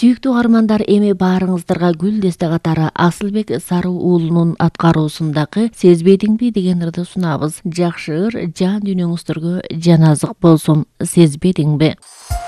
Сүйүктүү угармандар, эми баарыңыздарга Гүл Десте катары Асылбек Сары уулунун аткаруусундагы Сезбедиңби деген ырды сунабыз. Жакшы ыр жан дүйнөңүздөргө жаназык болсун. Сезбедиңби?